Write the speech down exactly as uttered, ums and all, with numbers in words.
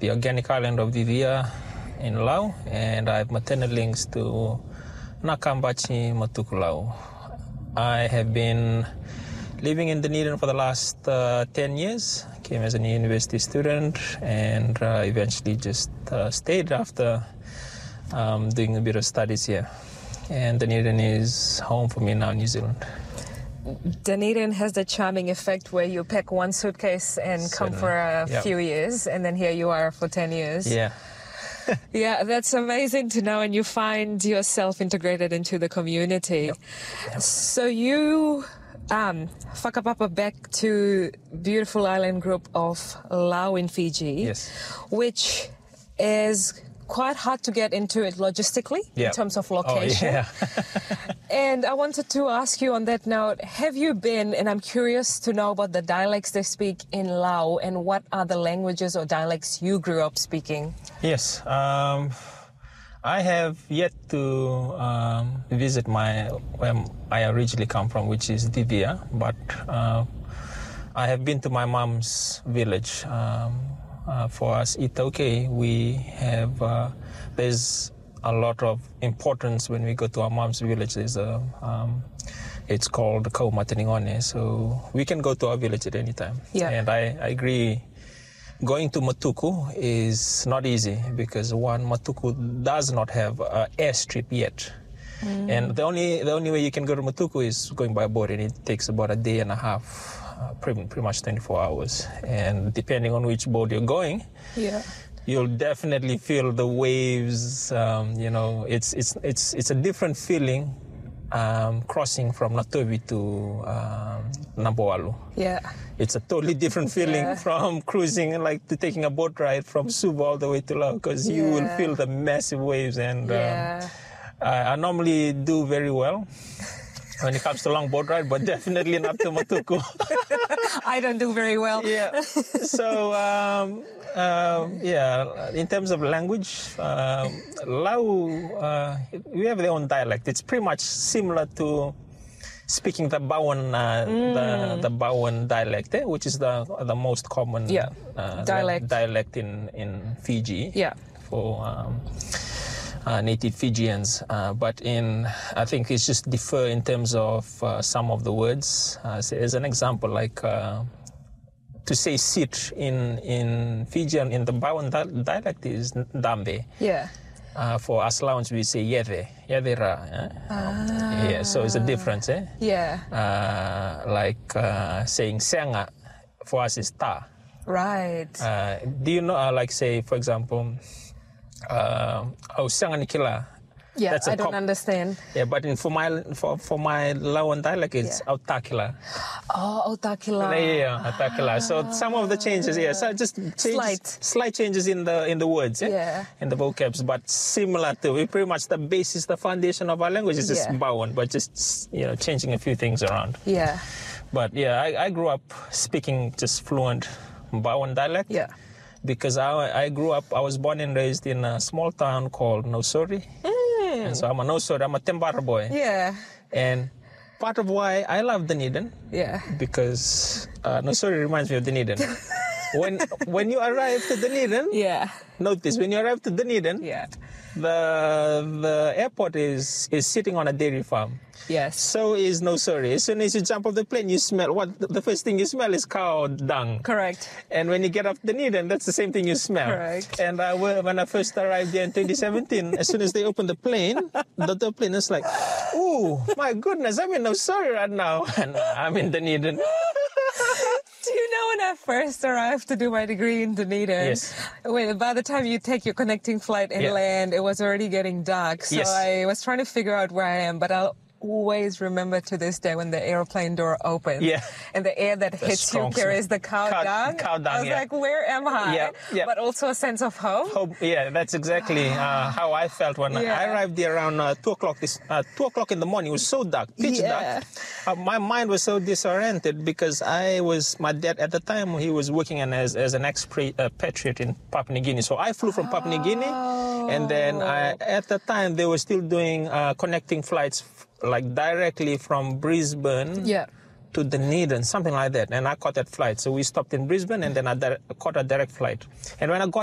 the organic island of Vivia in Laos, and I have maternal links to Nakambachi, Matuku, Laos. I have been living in Dunedin for the last uh, ten years. Came as a university student and uh, eventually just uh, stayed after um, doing a bit of studies here. And Dunedin is home for me now in New Zealand. Dunedin has the charming effect where you pack one suitcase and come Certainly. for a Yep. few years, and then here you are for ten years. Yeah. Yeah, that's amazing to know, and you find yourself integrated into the community. Yep. Yep. So you um, whakapapa back to beautiful island group of Laos in Fiji, Yes. which is quite hard to get into it logistically in Yep. terms of Oh, location. yeah. And I wanted to ask you on that note, have you been, and I'm curious to know about the dialects they speak in Laos and what are the languages or dialects you grew up speaking? Yes. Um, I have yet to um, visit my where I originally come from, which is Vivia, but uh, I have been to my mom's village. Um, uh, for us, Itoke, we have uh, there's a lot of importance when we go to our mom's village. There's a um, it's called Kaumataningone, so we can go to our village at any time. Yeah. And I, I agree. Going to Matuku is not easy because one, Matuku does not have an airstrip yet. Mm. And the only the only way you can go to Matuku is going by boat, and it takes about a day and a half, uh, pretty, pretty much twenty-four hours. And depending on which boat you're going, Yeah. you'll definitely feel the waves. Um, you know, it's it's it's it's a different feeling um, crossing from Natovi to um, Naboalu. Yeah. It's a totally different feeling Yeah. from cruising, like to taking a boat ride from Suva all the way to Laos, because you will Yeah. feel the massive waves. And Yeah. um, I, I normally do very well when it comes to long boat ride, but definitely not to Matuku. I don't do very well. Yeah. So, um, um, yeah, in terms of language, um, Lao, uh, we have their own dialect. It's pretty much similar to speaking the Bowen, uh, Mm. the, the Bowen dialect, eh, which is the the most common Yeah. uh, Dialect. dialect in, in Fiji Yeah. for um, uh, native Fijians. Uh, but in, I think it's just differ in terms of uh, some of the words. Uh, so as an example, like uh, to say sit in, in Fijian, in the Bowen di- dialect is Ndambe. Yeah. Uh, for us Laos, we say yeve, yevera. Eh? Ah. Yeah, so it's a difference. Eh? Yeah. Uh, like uh, saying senga, for us is ta. Right. Uh, do you know, uh, like say, for example, uh, oh, senga nikila. yeah, that's a I don't com- understand. Yeah, but in for my for, for my Lawan dialect, it's Yeah. autakila. Oh, Otakila. Yeah, yeah, autakila. So some of the changes, yeah, so just changes, Slight. slight changes in the in the words, yeah, Yeah. in the vocabs, but similar to it, pretty much the basis, the foundation of our language is just Yeah. Bowen, but just you know changing a few things around. Yeah. But yeah, I, I grew up speaking just fluent Bowen dialect. Yeah. Because I, I grew up, I was born and raised in a small town called Nosori. Mm. And so I'm a Nosori, I'm a Tembara boy. Yeah. And part of why I love Dunedin, Yeah. because uh, Nosori reminds me of Dunedin. when when you arrive to Dunedin, Yeah. notice, when you arrive to Dunedin, Yeah. the the airport is, is sitting on a dairy farm. Yes. So is Nosori. As soon as you jump off the plane, you smell, what the first thing you smell is cow dung. Correct. And when you get off Dunedin, that's the same thing you smell. Correct. And uh, when I first arrived there in twenty seventeen, as soon as they opened the plane, the, the plane is like, ooh, my goodness, I'm in Nosori right now. And I'm in Dunedin. Do you know when I first arrived to do my degree in Dunedin? Yes. When, by the time you take your connecting flight and Yeah. land, it was already getting dark. So Yes. I was trying to figure out where I am, but I'll always remember to this day when the airplane door opens. Yeah. And the air that hits you strong carries the cow, cow- dung. cow dung, I was yeah. like, where am I? Yeah, yeah. But also a sense of hope. Hope, yeah, that's exactly uh, how I felt when Yeah. I arrived there around uh, two o'clock. This uh, two o'clock in the morning. It was so dark, pitch Yeah. dark. Uh, my mind was so disoriented because I was my dad at the time. He was working in, as as an expatriate in Papua New Guinea. So I flew from Papua New Guinea, and then I, at the time they were still doing uh, connecting flights, like directly from Brisbane. Yeah. To Dunedin, something like that, and I caught that flight. So we stopped in Brisbane, and then I di- caught a direct flight. And when I got